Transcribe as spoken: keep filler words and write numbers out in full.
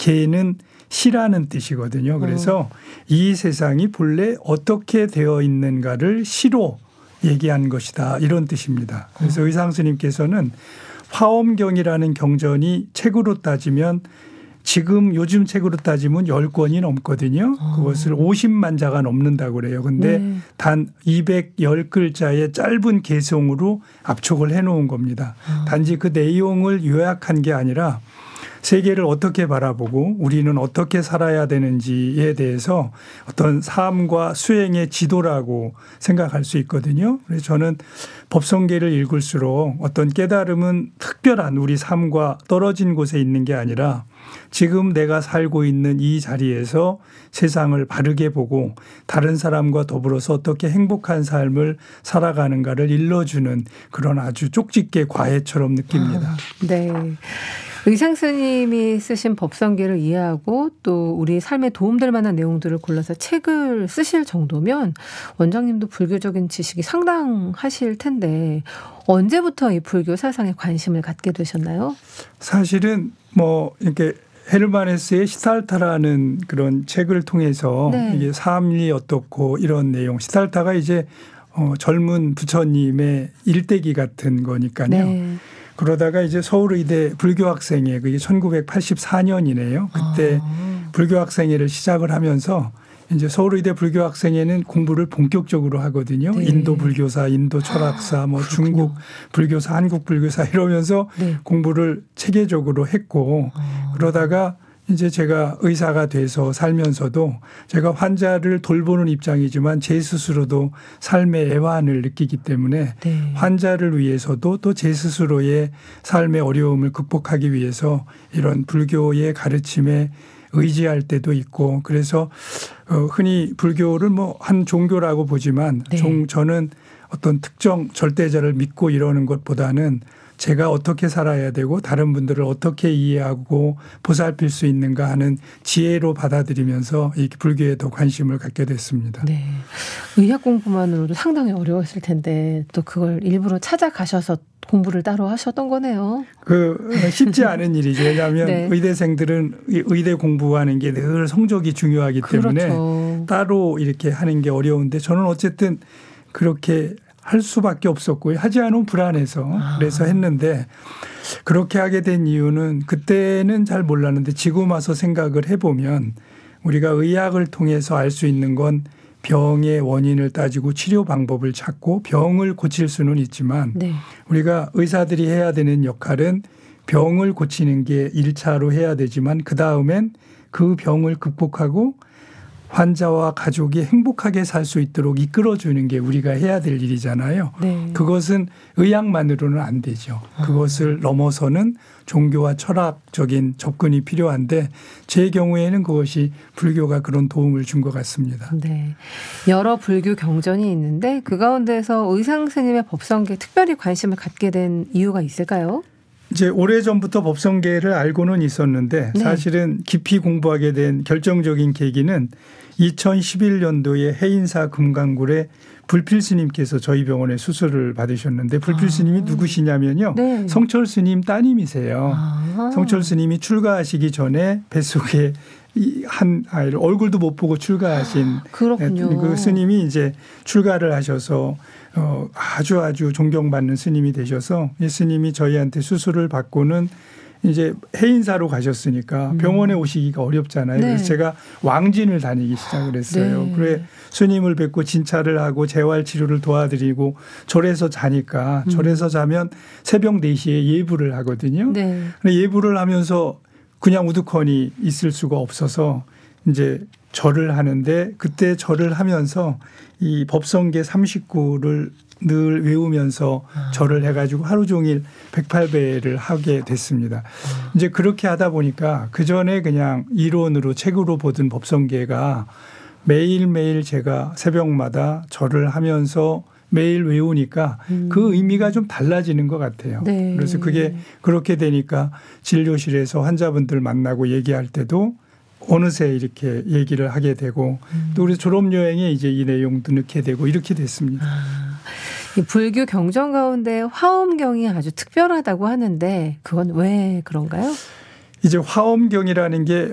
개는 시라는 뜻이거든요. 그래서 어. 이 세상이 본래 어떻게 되어 있는가를 시로 얘기한 것이다. 이런 뜻입니다. 그래서 어. 의상 스님께서는 화엄경이라는 경전이 책으로 따지면 지금 요즘 책으로 따지면 열 권이 넘거든요. 어. 그것을 오십만 자가 넘는다고 그래요. 그런데 네. 단 이백십 글자의 짧은 개성으로 압축을 해놓은 겁니다. 어. 단지 그 내용을 요약한 게 아니라 세계를 어떻게 바라보고 우리는 어떻게 살아야 되는지에 대해서 어떤 삶과 수행의 지도라고 생각할 수 있거든요. 그래서 저는 법성계를 읽을수록 어떤 깨달음은 특별한 우리 삶과 떨어진 곳에 있는 게 아니라 지금 내가 살고 있는 이 자리에서 세상을 바르게 보고 다른 사람과 더불어서 어떻게 행복한 삶을 살아가는가를 일러주는 그런 아주 쪽집게 과외처럼 느낍니다. 아, 네. 의상 스님이 쓰신 법성계를 이해하고 또 우리 삶에 도움될 만한 내용들을 골라서 책을 쓰실 정도면 원장님도 불교적인 지식이 상당하실 텐데 언제부터 이 불교 사상에 관심을 갖게 되셨나요? 사실은 뭐 이렇게 헤르만 헤세의 시탈타라는 그런 책을 통해서 네. 이게 삶이 어떻고 이런 내용, 시탈타가 이제 어 젊은 부처님의 일대기 같은 거니까요. 네. 그러다가 이제 서울의대 불교학생회, 그게 천구백팔십사 년이네요. 그때 아. 불교학생회를 시작을 하면서 이제 서울의대 불교학생회는 공부를 본격적으로 하거든요. 네. 인도 불교사, 인도 철학사, 뭐 그렇군요. 중국 불교사, 한국 불교사 이러면서 네. 공부를 체계적으로 했고 아. 그러다가 이제 제가 의사가 돼서 살면서도 제가 환자를 돌보는 입장이지만 제 스스로도 삶의 애환을 느끼기 때문에 네. 환자를 위해서도 또 제 스스로의 삶의 어려움을 극복하기 위해서 이런 불교의 가르침에 의지할 때도 있고 그래서 흔히 불교를 뭐 한 종교라고 보지만 네. 종, 저는 어떤 특정 절대자를 믿고 이러는 것보다는 제가 어떻게 살아야 되고 다른 분들을 어떻게 이해하고 보살필 수 있는가 하는 지혜로 받아들이면서 이 불교에 더 관심을 갖게 됐습니다. 네, 의학 공부만으로도 상당히 어려웠을 텐데 또 그걸 일부러 찾아가셔서 공부를 따로 하셨던 거네요. 그 쉽지 않은 일이죠. 왜냐하면 네. 의대생들은 의대 공부하는 게 늘 성적이 중요하기 때문에 그렇죠. 따로 이렇게 하는 게 어려운데 저는 어쨌든 그렇게 할 수밖에 없었고요. 하지 않으면 불안해서 아. 그래서 했는데 그렇게 하게 된 이유는 그때는 잘 몰랐는데 지금 와서 생각을 해보면 우리가 의학을 통해서 알 수 있는 건 병의 원인을 따지고 치료 방법을 찾고 병을 고칠 수는 있지만 네. 우리가 의사들이 해야 되는 역할은 병을 고치는 게 일 차로 해야 되지만 그다음엔 그 병을 극복하고 환자와 가족이 행복하게 살 수 있도록 이끌어주는 게 우리가 해야 될 일이잖아요. 네. 그것은 의학만으로는 안 되죠. 아. 그것을 넘어서는 종교와 철학적인 접근이 필요한데 제 경우에는 그것이 불교가 그런 도움을 준 것 같습니다. 네, 여러 불교 경전이 있는데 그 가운데서 의상 스님의 법성계에 특별히 관심을 갖게 된 이유가 있을까요? 이제 오래전부터 법성계를 알고는 있었는데 네. 사실은 깊이 공부하게 된 결정적인 계기는 이천십일 년도에 해인사 금강굴에 불필 스님께서 저희 병원에 수술을 받으셨는데 불필 스님이 아. 누구시냐면요. 네. 성철 스님 따님이세요. 아. 성철 스님이 출가하시기 전에 뱃속에 한 아이를 얼굴도 못 보고 출가하신 그렇군요. 그 스님이 이제 출가를 하셔서 어 아주 아주 존경받는 스님이 되셔서 이 스님이 저희한테 수술을 받고는 이제 해인사로 가셨으니까 병원에 오시기가 어렵잖아요. 네. 그래서 제가 왕진을 다니기 시작을 했어요. 네. 그래 스님을 뵙고 진찰을 하고 재활 치료를 도와드리고 절에서 자니까 음. 절에서 자면 새벽 네 시에 예불을 하거든요. 네. 예불을 하면서 그냥 우두커니 있을 수가 없어서 이제 절을 하는데 그때 절을 하면서 이 법성계 삼십구를 늘 외우면서 아. 절을 해가지고 하루 종일 백팔 배를 하게 됐습니다. 아. 이제 그렇게 하다 보니까 그 전에 그냥 이론으로 책으로 보던 법성계가 매일매일 제가 새벽마다 절을 하면서 매일 외우니까 음. 그 의미가 좀 달라지는 것 같아요. 네. 그래서 그게 그렇게 되니까 진료실에서 환자분들 만나고 얘기할 때도 어느새 이렇게 얘기를 하게 되고 음. 또 우리 졸업여행에 이제 이 내용도 넣게 되고 이렇게 됐습니다. 아, 이 불교 경전 가운데 화엄경이 아주 특별하다고 하는데 그건 왜 그런가요? 이제 화엄경이라는 게